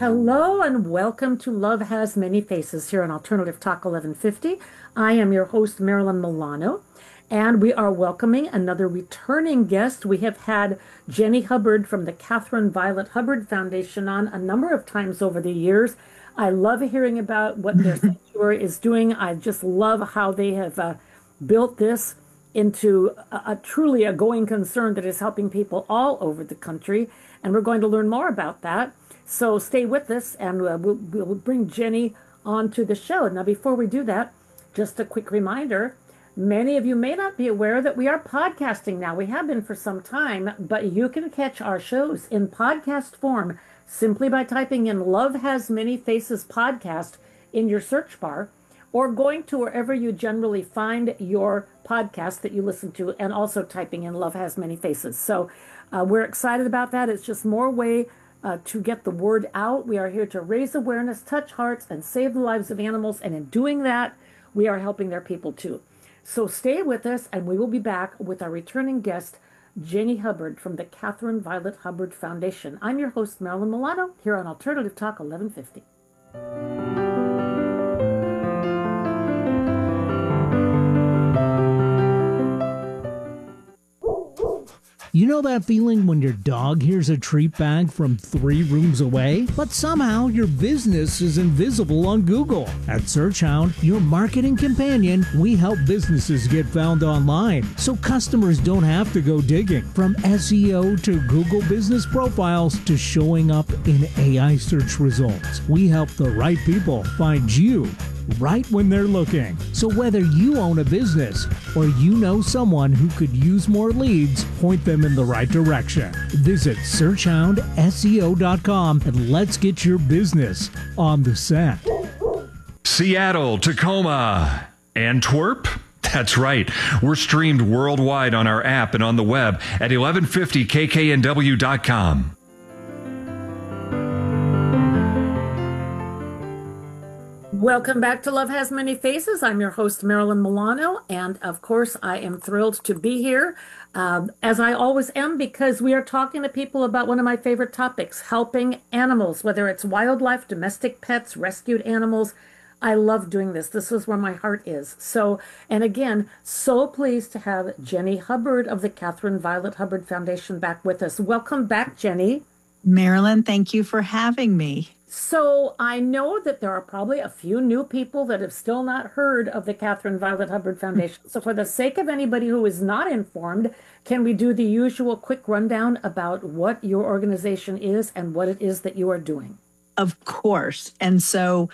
Hello and welcome to Love Has Many Faces here on Alternative Talk 1150. I am your host, Marilyn Milano, and we are welcoming another returning guest. We have had Jenny Hubbard from the Catherine Violet Hubbard Foundation on a number of times over the years. I love hearing about what their sanctuary is doing. I just love how they have built this into truly a going concern that is helping people all over the country. And we're going to learn more about that. So stay with us, and we'll bring Jenny onto the show. Now, before we do that, just a quick reminder. Many of you may not be aware that we are podcasting now. We have been for some time, but you can catch our shows in podcast form simply by typing in Love Has Many Faces podcast in your search bar, or going to wherever you generally find your podcast that you listen to, and also typing in Love Has Many Faces. So we're excited about that. It's just more way to get the word out. We are here to raise awareness, touch hearts, and save the lives of animals. And in doing that, we are helping their people too. So stay with us, and we will be back with our returning guest, Jenny Hubbard from the Catherine Violet Hubbard Foundation. I'm your host, Marilyn Milano, here on Alternative Talk 1150. You know that feeling when your dog hears a treat bag from 3 rooms away, but somehow your business is invisible on Google? At SearchHound, your marketing companion, we help businesses get found online so customers don't have to go digging. From SEO to Google business profiles to showing up in AI search results, we help the right people find you right when they're looking. So whether you own a business or you know someone who could use more leads, point them in the right direction. Visit searchhoundseo.com and let's get your business on the set. Seattle, Tacoma, Antwerp? That's right. We're streamed worldwide on our app and on the web at 1150kknw.com. Welcome back to Love Has Many Faces. I'm your host, Marilyn Milano, and of course, I am thrilled to be here, as I always am, because we are talking to people about one of my favorite topics, helping animals, whether it's wildlife, domestic pets, rescued animals. I love doing this. This is where my heart is. So, and again, so pleased to have Jenny Hubbard of the Catherine Violet Hubbard Foundation back with us. Welcome back, Jenny. Marilyn, thank you for having me. So I know that there are probably a few new people that have still not heard of the Catherine Violet Hubbard Foundation. So for the sake of anybody who is not informed, can we do the usual quick rundown about what your organization is and what it is that you are doing? Of course. And so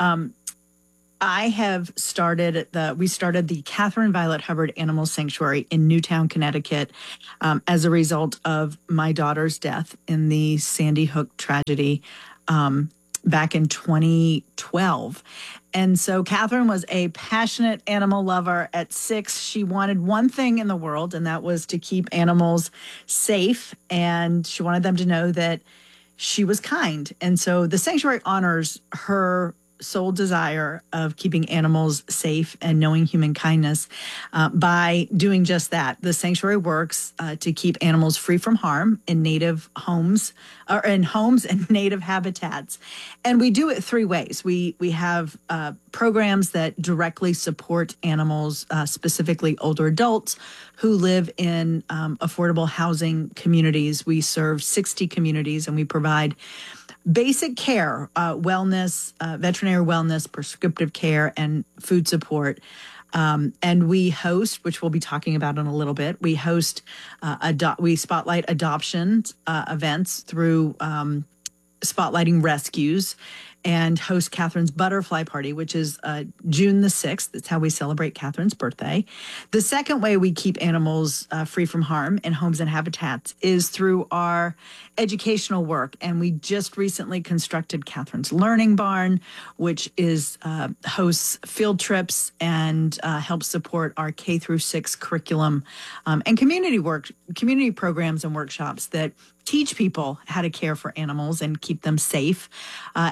I have started we started the Catherine Violet Hubbard Animal Sanctuary in Newtown, Connecticut, as a result of my daughter's death in the Sandy Hook tragedy back in 2012. And so Catherine was a passionate animal lover. At 6, she wanted one thing in the world, and that was to keep animals safe. And she wanted them to know that she was kind. And so the sanctuary honors her sole desire of keeping animals safe and knowing human kindness by doing just that. The sanctuary works to keep animals free from harm in native homes, or in homes and native habitats. And we do it 3 ways. We have programs that directly support animals, specifically older adults who live in affordable housing communities. We serve 60 communities, and we provide basic care, wellness, veterinary wellness, prescriptive care, and food support. And we host, which we'll be talking about in a little bit, we host, we spotlight adoption events through spotlighting rescues, and host Catherine's Butterfly Party, which is June the 6th. That's how we celebrate Catherine's birthday. The second way we keep animals free from harm in homes and habitats is through our educational work. And we just recently constructed Catherine's Learning Barn, which is hosts field trips and helps support our K through 6 curriculum and community programs and workshops that teach people how to care for animals and keep them safe. And then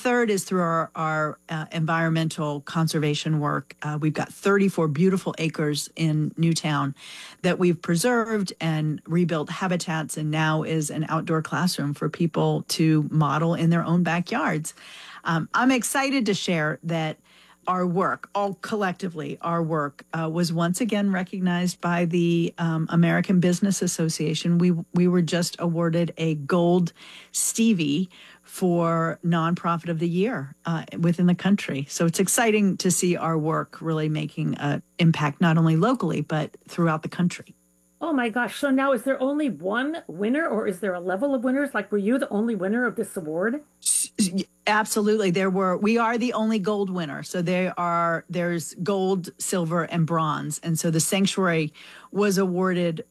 third is through our environmental conservation work. We've got 34 beautiful acres in Newtown that we've preserved and rebuilt habitats, and now is an outdoor classroom for people to model in their own backyards. I'm excited to share that our work, all collectively, our work was once again recognized by the American Business Association. We were just awarded a Gold Stevie for Nonprofit of the Year within the country. So it's exciting to see our work really making an impact, not only locally, but throughout the country. Oh my gosh. So now is there only one winner, or is there a level of winners? Like, were you the only winner of this award? Absolutely. We are the only gold winner. So there's gold, silver, and bronze. And so the sanctuary was awarded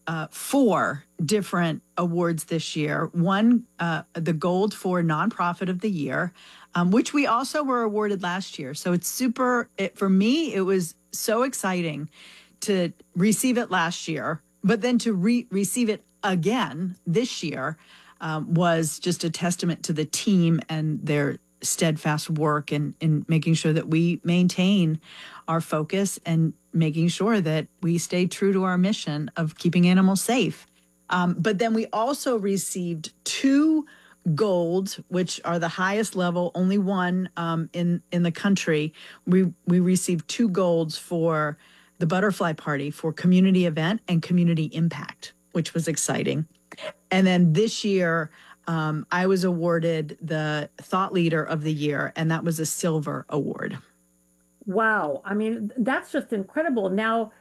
4 different awards this year. One, the gold for Nonprofit of the Year, which we also were awarded last year. So it's for me, it was so exciting to receive it last year, but then to receive it again this year was just a testament to the team and their steadfast work in making sure that we maintain our focus and making sure that we stay true to our mission of keeping animals safe. But then we also received 2 golds, which are the highest level, only one in the country. We received 2 golds for the Butterfly Party for community event and community impact, which was exciting. And then this year, I was awarded the Thought Leader of the Year, and that was a silver award. Wow. I mean, that's just incredible. Now,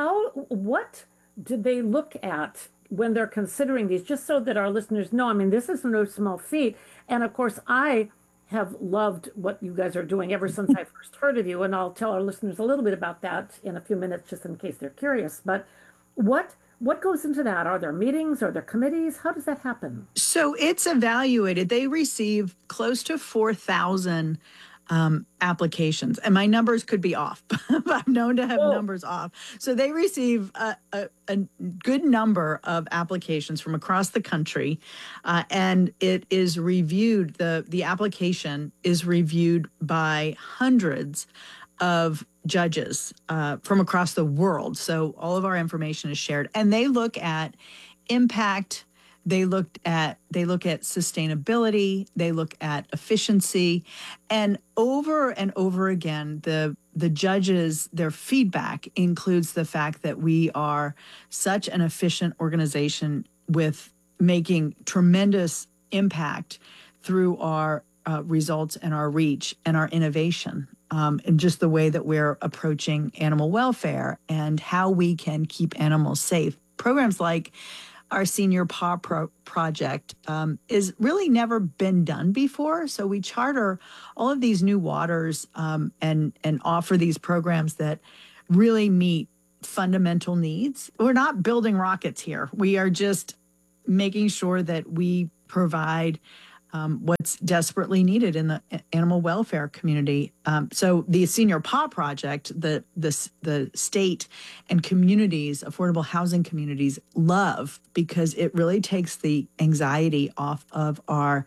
what did they look at when they're considering these? Just so that our listeners know, I mean, this is no small feat. And of course, I have loved what you guys are doing ever since I first heard of you. And I'll tell our listeners a little bit about that in a few minutes, just in case they're curious. But what goes into that? Are there meetings? Are there committees? How does that happen? So it's evaluated. They receive close to 4,000 applications, and my numbers could be off. I'm known to have numbers off. So they receive a good number of applications from across the country, and it is reviewed. The application is reviewed by hundreds of judges from across the world. So all of our information is shared, and they look at impact. They look at sustainability. They look at efficiency, and over again, the judges, their feedback includes the fact that we are such an efficient organization with making tremendous impact through our results and our reach and our innovation. And just the way that we're approaching animal welfare and how we can keep animals safe. Programs like our Senior Paw Project is really never been done before. So we charter all of these new waters and offer these programs that really meet fundamental needs. We're not building rockets here. We are just making sure that we provide what's desperately needed in the animal welfare community. So the Senior Paw Project, the state and communities, affordable housing communities, love, because it really takes the anxiety off of our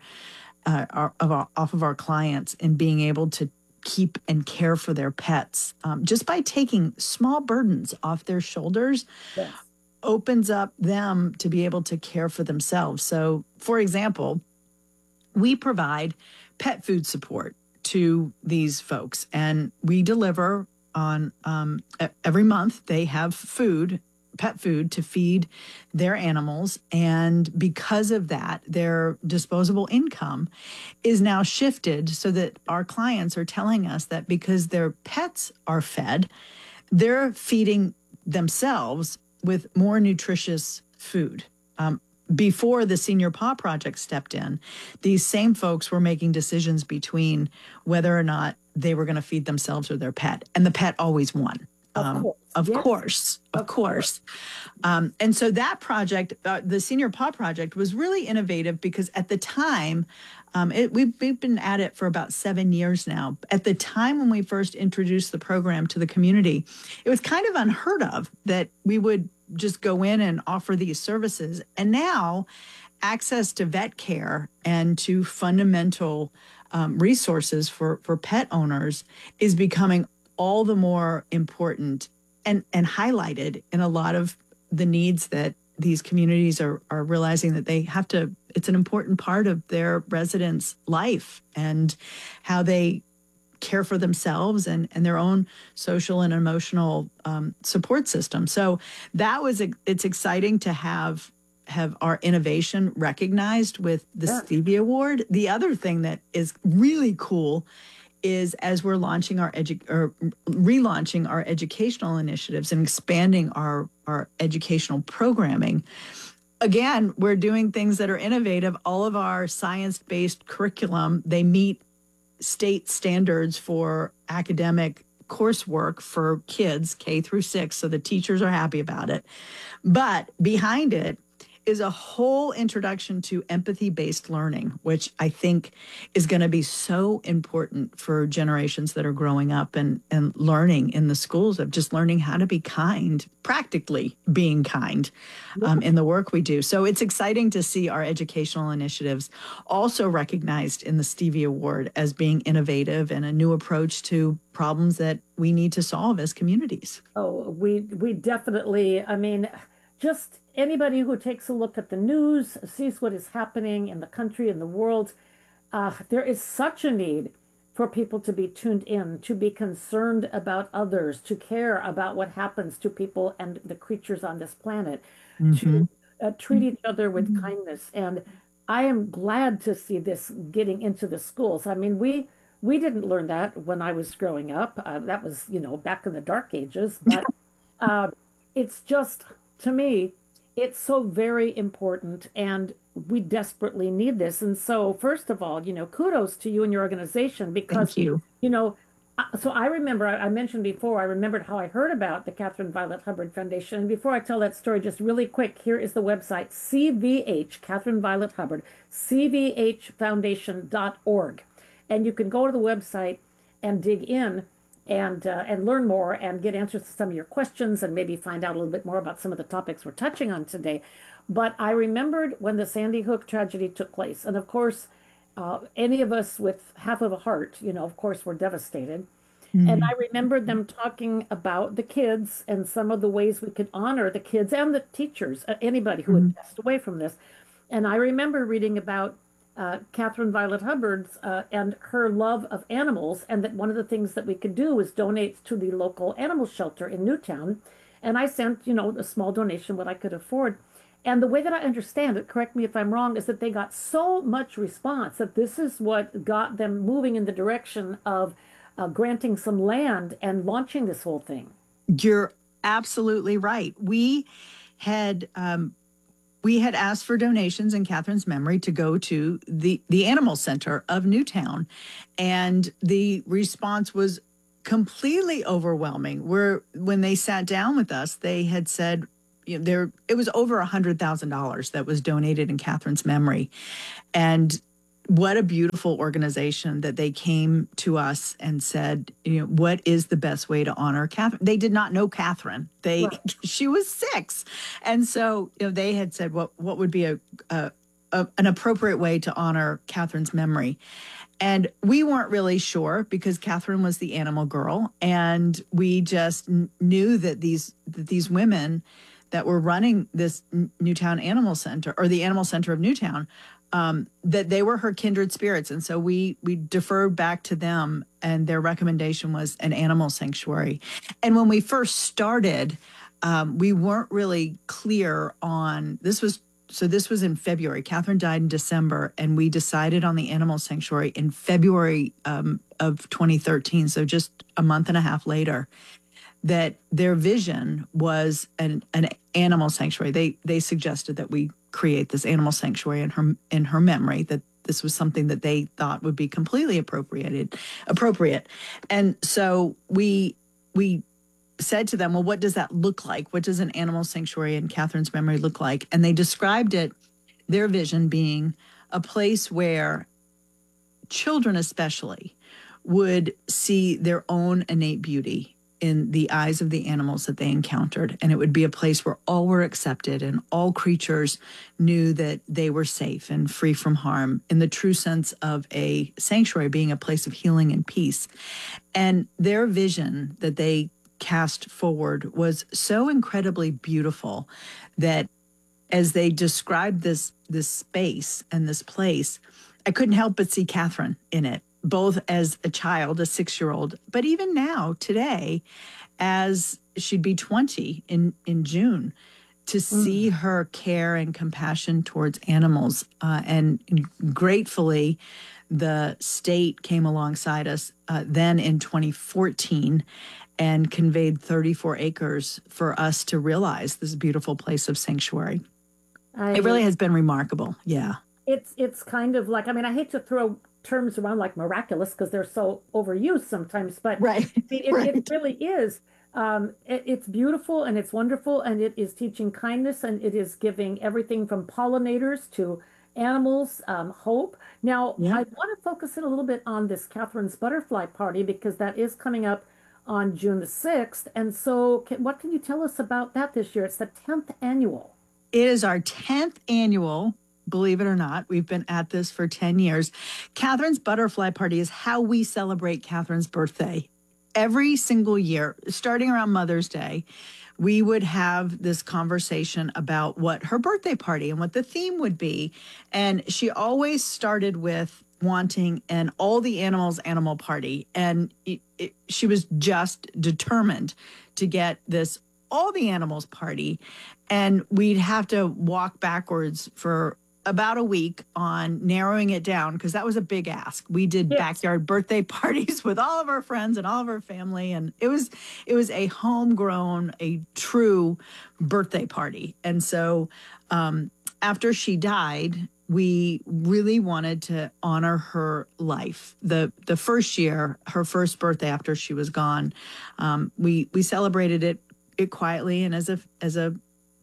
clients in being able to keep and care for their pets, just by taking small burdens off their shoulders. Yes. Opens up them to be able to care for themselves. So, for example, we provide pet food support to these folks, and we deliver on every month. They have pet food to feed their animals. And because of that, their disposable income is now shifted so that our clients are telling us that because their pets are fed, they're feeding themselves with more nutritious food. Before the Senior Paw Project stepped in, these same folks were making decisions between whether or not they were going to feed themselves or their pet. And the pet always won. Of course. And so that project, the Senior Paw Project, was really innovative because at the time, we've been at it for about 7 years now. At the time when we first introduced the program to the community, it was kind of unheard of that we would just go in and offer these services. And now access to vet care and to fundamental resources for pet owners is becoming all the more important and highlighted in a lot of the needs that these communities are realizing that they have to, it's an important part of their residents' life and how they care for themselves and their own social and emotional support system. So it's exciting to have our innovation recognized with the Stevie Award. The other thing that is really cool is as we're launching relaunching our educational initiatives and expanding our educational programming. Again, we're doing things that are innovative. All of our science-based curriculum, they meet state standards for academic coursework for kids K through 6. So the teachers are happy about it. But behind it is a whole introduction to empathy-based learning, which I think is going to be so important for generations that are growing up and learning in the schools, of just learning how to be kind, practically being kind in the work we do. So it's exciting to see our educational initiatives also recognized in the Stevie Award as being innovative and a new approach to problems that we need to solve as communities. Oh, we definitely, I mean, just anybody who takes a look at the news, sees what is happening in the country and the world, there is such a need for people to be tuned in, to be concerned about others, to care about what happens to people and the creatures on this planet, to treat each other with kindness. And I am glad to see this getting into the schools. I mean, we didn't learn that when I was growing up. That was, back in the dark ages. But it's just, to me, it's so very important, and we desperately need this. And so, first of all, kudos to you and your organization, because, Thank you. So I remember, I mentioned before, I remembered how I heard about the Catherine Violet Hubbard Foundation. And before I tell that story, just really quick, here is the website, CVH, Catherine Violet Hubbard, cvhfoundation.org. And you can go to the website and dig in and learn more and get answers to some of your questions and maybe find out a little bit more about some of the topics we're touching on today. But I remembered when the Sandy Hook tragedy took place. And of course, any of us with half of a heart, of course, were devastated. And I remembered them talking about the kids and some of the ways we could honor the kids and the teachers, anybody who had passed away from this. And I remember reading about Catherine Violet Hubbard's and her love of animals, and that one of the things that we could do was donate to the local animal shelter in Newtown. And I sent, a small donation, what I could afford. And the way that I understand it, correct me if I'm wrong, is that they got so much response that this is what got them moving in the direction of granting some land and launching this whole thing. You're absolutely right. We had asked for donations in Catherine's memory to go to the Animal Center of Newtown, and the response was completely overwhelming. When they sat down with us, they had said, it was over $100,000 that was donated in Catherine's memory, and what a beautiful organization that they came to us and said, what is the best way to honor Catherine? They did not know Catherine. She was 6. And so, they had said, what would be an appropriate way to honor Catherine's memory? And we weren't really sure, because Catherine was the animal girl. And we just knew that these women that were running this Newtown Animal Center, or the Animal Center of Newtown, that they were her kindred spirits. And so we deferred back to them, and their recommendation was an animal sanctuary. And when we first started, we weren't really clear on, this was in February. Catherine died in December, and we decided on the animal sanctuary in February of 2013. So just a month and a half later, that their vision was an animal sanctuary. They suggested that we create this animal sanctuary in her memory, that this was something that they thought would be completely appropriate. And so we said to them, well, what does that look like? What does an animal sanctuary in Catherine's memory look like? And they described it, their vision being a place where children especially would see their own innate beauty in the eyes of the animals that they encountered. And it would be a place where all were accepted and all creatures knew that they were safe and free from harm, in the true sense of a sanctuary being a place of healing and peace. And their vision that they cast forward was so incredibly beautiful that as they described this space and this place, I couldn't help but see Catherine in it, both as a child, a 6-year-old, but even now, today, as she'd be 20 in June, to see her care and compassion towards animals. And gratefully, the state came alongside us then in 2014 and conveyed 34 acres for us to realize this beautiful place of sanctuary. It really has been remarkable. Yeah. It's kind of like, I mean, I hate to throw terms around like miraculous because they're so overused sometimes, but right. It really is. It's beautiful and it's wonderful, and it is teaching kindness, and it is giving everything from pollinators to animals hope. Now, I want to focus in a little bit on this Catherine's Butterfly Party because that is coming up on June the 6th. And so what can you tell us about that this year? It's the 10th annual. It is our 10th annual. Believe it or not, we've been at this for 10 years. Catherine's Butterfly Party is how we celebrate Catherine's birthday. Every single year, starting around Mother's Day, we would have this conversation about what her birthday party and what the theme would be. And she always started with wanting an all the animals animal party. And she was just determined to get this all the animals party. And we'd have to walk backwards for about a week on narrowing it down because that was a big ask. We did backyard birthday parties with all of our friends and all of our family, and it was a homegrown, a true birthday party. And so after she died, we really wanted to honor her life. The first year, her first birthday after she was gone, we celebrated it quietly and as a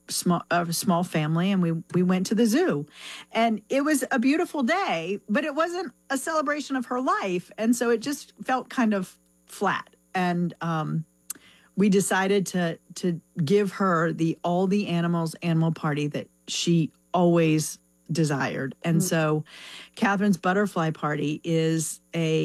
small family, and we went to the zoo, and it was a beautiful day, but it wasn't a celebration of her life, and so it just felt kind of flat. And we decided to give her the all the animals animal party that she always desired. And so Catherine's Butterfly Party is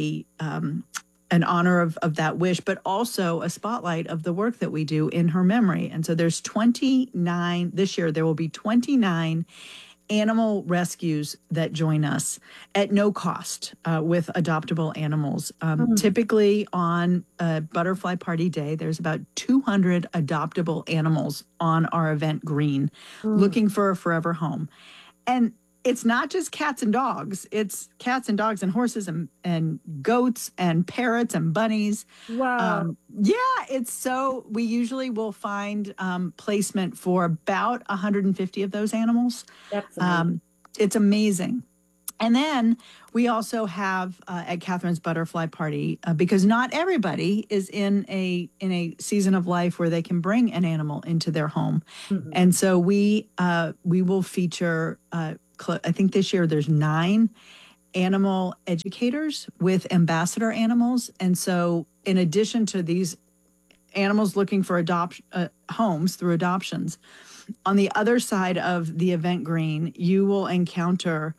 an honor of that wish, but also a spotlight of the work that we do in her memory. And so there's 29, this year there will be 29 animal rescues that join us at no cost with adoptable animals. Typically on Butterfly Party Day, there's about 200 adoptable animals on our event green looking for a forever home. And it's not just cats and dogs. It's cats and dogs and horses and goats and parrots and bunnies. Wow. We usually will find placement for about 150 of those animals. That's amazing. It's amazing. And then we also have at Catherine's Butterfly Party, because not everybody is in a season of life where they can bring an animal into their home. And so we will feature I think this year there's 9 animal educators with ambassador animals. And so in addition to these animals looking for homes through adoptions, on the other side of the event green, you will encounter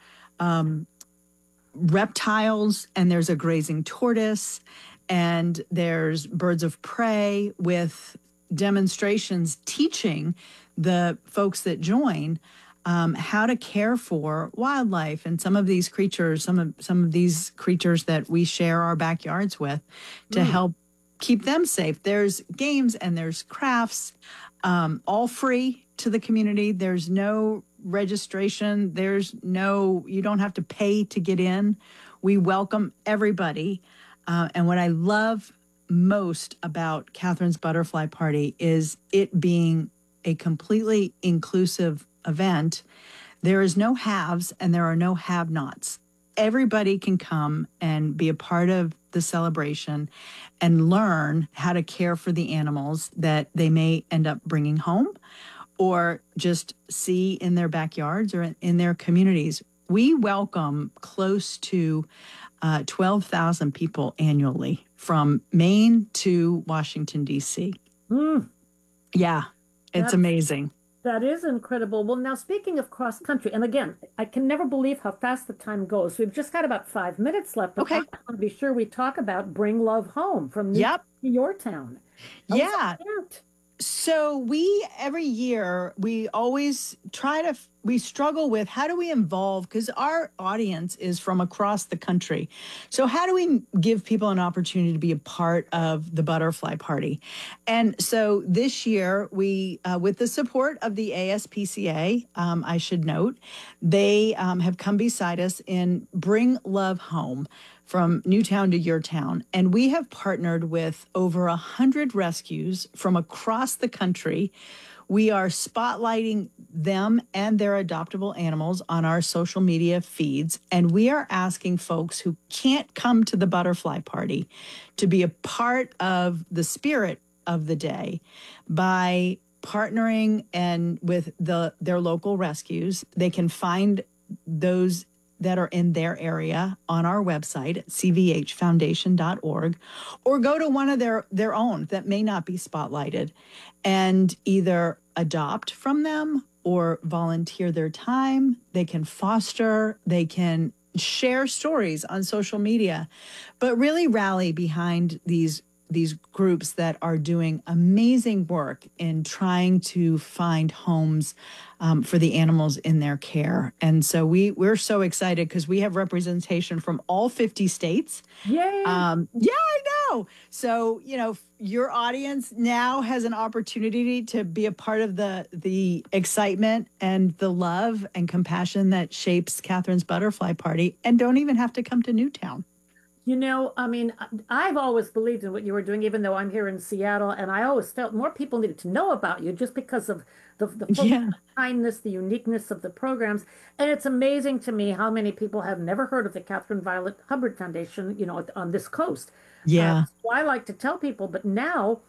reptiles, and there's a grazing tortoise, and there's birds of prey with demonstrations teaching the folks that join how to care for wildlife and some of these creatures, some of these creatures that we share our backyards with, to help keep them safe. There's games and there's crafts, all free to the community. There's no registration. You don't have to pay to get in. We welcome everybody. And what I love most about Catherine's Butterfly Party is it being a completely inclusive event. There is no haves and there are no have-nots. Everybody can come and be a part of the celebration and learn how to care for the animals that they may end up bringing home or just see in their backyards or in their communities. We welcome close to 12,000 people annually from Maine to Washington, D.C. Yeah, it's amazing. That is incredible. Well, now speaking of cross country, and again, I can never believe how fast the time goes. We've just got about 5 minutes left. But Okay. I want to be sure we talk about Bring Love Home from your town. Yeah. So every year, we always we struggle with how do we involve, because our audience is from across the country. So how do we give people an opportunity to be a part of the butterfly party? And so this year, we, with the support of the ASPCA, I should note, they have come beside us in Bring Love Home from Newtown to Your Town. And we have partnered with over 100 rescues from across the country. We are spotlighting them and their adoptable animals on our social media feeds. And we are asking folks who can't come to the butterfly party to be a part of the spirit of the day by partnering and with their local rescues. They can find those that are in their area on our website at cvhfoundation.org, or go to one of their own that may not be spotlighted and either adopt from them or volunteer their time. They can foster, they can share stories on social media, but really rally behind these groups that are doing amazing work in trying to find homes for the animals in their care. And so we're so excited because we have representation from all 50 states. Yay! Yeah, I know. So, your audience now has an opportunity to be a part of the excitement and the love and compassion that shapes Catherine's Butterfly Party, and don't even have to come to Newtown. I've always believed in what you were doing, even though I'm here in Seattle, and I always felt more people needed to know about you just because of the kindness, the uniqueness of the programs. And it's amazing to me how many people have never heard of the Catherine Violet Hubbard Foundation, on this coast. Yeah. So I like to tell people, but now,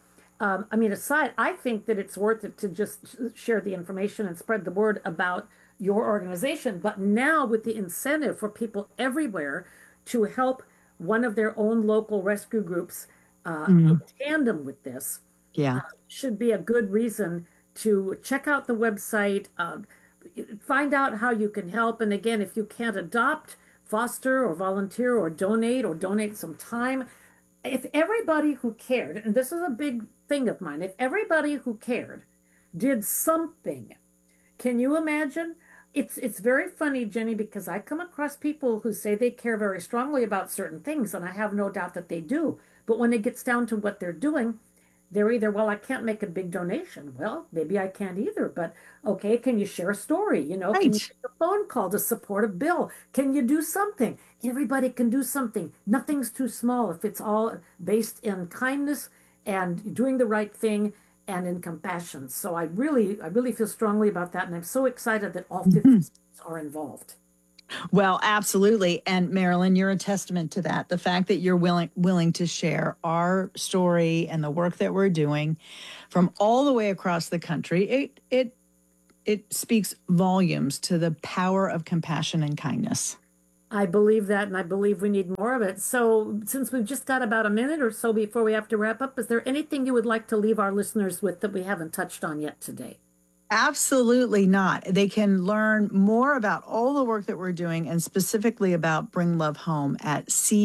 I think that it's worth it to just share the information and spread the word about your organization. But now with the incentive for people everywhere to help one of their own local rescue groups in tandem with this, should be a good reason to check out the website, find out how you can help. And again, if you can't adopt, foster or volunteer or donate some time, if everybody who cared, and this is a big thing of mine, if everybody who cared did something, can you imagine? It's very funny, Jenny, because I come across people who say they care very strongly about certain things, and I have no doubt that they do. But when it gets down to what they're doing, they're either, well, I can't make a big donation. Well, maybe I can't either, but okay, can you share a story? Can you make a phone call to support a bill? Can you do something? Everybody can do something. Nothing's too small if it's all based in kindness and doing the right thing and in compassion. So I really feel strongly about that. And I'm so excited that all 50 states are involved. Well, absolutely. And Marilyn, you're a testament to that. The fact that you're willing to share our story and the work that we're doing from all the way across the country, it speaks volumes to the power of compassion and kindness. I believe that, and I believe we need more of it. So since we've just got about a minute or so before we have to wrap up, is there anything you would like to leave our listeners with that we haven't touched on yet today? Absolutely not. They can learn more about all the work that we're doing and specifically about Bring Love Home at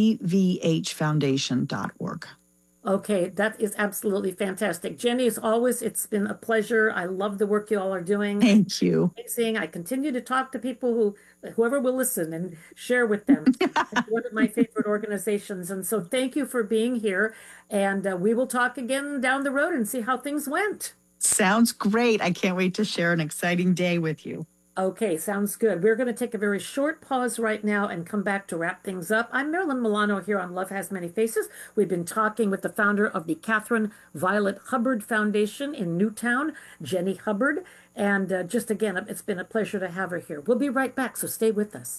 cvhfoundation.org. Okay, that is absolutely fantastic. Jenny, as always, it's been a pleasure. I love the work you all are doing. Thank you. Amazing. I continue to talk to people whoever will listen and share with them. It's one of my favorite organizations. And so thank you for being here. And we will talk again down the road and see how things went. Sounds great. I can't wait to share an exciting day with you. Okay, sounds good. We're going to take a very short pause right now and come back to wrap things up. I'm Marilyn Milano here on Love Has Many Faces. We've been talking with the founder of the Catherine Violet Hubbard Foundation in Newtown, Jenny Hubbard. And just again, it's been a pleasure to have her here. We'll be right back, so stay with us.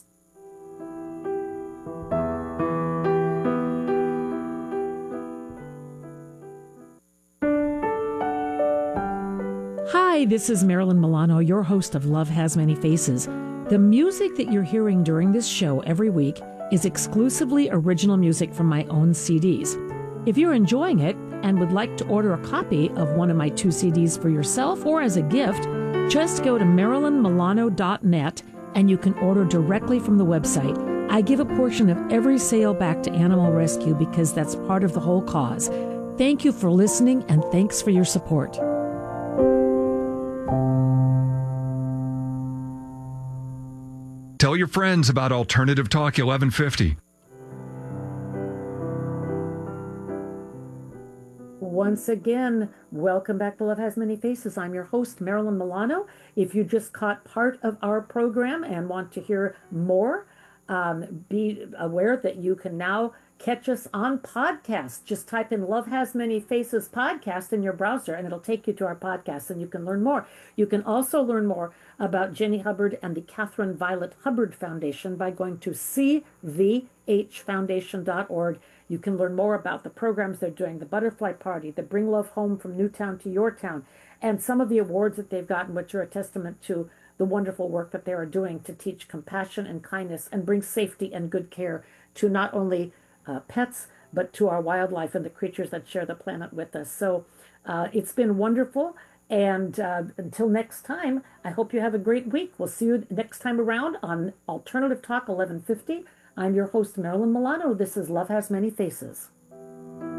Hi, this is Marilyn Milano, your host of Love Has Many Faces. The music that you're hearing during this show every week is exclusively original music from my own CDs. If you're enjoying it and would like to order a copy of one of my 2 CDs for yourself or as a gift, just go to MarilynMilano.net and you can order directly from the website. I give a portion of every sale back to Animal Rescue because that's part of the whole cause. Thank you for listening and thanks for your support. Tell your friends about Alternative Talk 1150. Once again, welcome back to Love Has Many Faces. I'm your host, Marilyn Milano. If you just caught part of our program and want to hear more, be aware that you can now catch us on podcast. Just type in Love Has Many Faces podcast in your browser and it'll take you to our podcast and you can learn more. You can also learn more about Jenny Hubbard and the Catherine Violet Hubbard Foundation by going to cvhfoundation.org. You can learn more about the programs they're doing, the Butterfly Party, the Bring Love Home from Newtown to Your Town, and some of the awards that they've gotten, which are a testament to the wonderful work that they are doing to teach compassion and kindness and bring safety and good care to not only pets, but to our wildlife and the creatures that share the planet with us. So it's been wonderful. And until next time, I hope you have a great week. We'll see you next time around on Alternative Talk 1150. I'm your host, Marilyn Milano. This is Love Has Many Faces.